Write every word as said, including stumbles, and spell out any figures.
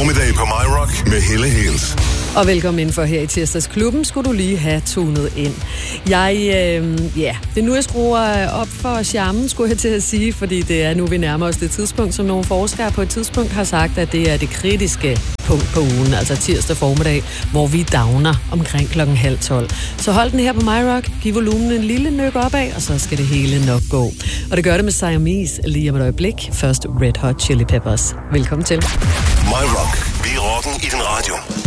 formiddag på My Rock med Helle Hales. Og velkommen ind for her i Tirsdagsklubben, skulle du lige have tunet ind. Jeg, øh, ja, det er nu, jeg skruer op for charmen, skulle jeg til at sige, fordi det er nu, vi nærmer os det tidspunkt, som nogle forskere på et tidspunkt har sagt, at det er det kritiske punkt på ugen, altså tirsdag formiddag, hvor vi downer omkring klokken halv tolv. Så hold den her på My Rock, giv volumen en lille nyk opad, og så skal det hele nok gå. Og det gør det med Siamese lige om et øjeblik. Først Red Hot Chili Peppers. Velkommen til. My Rock. Vi er rocken i din radio.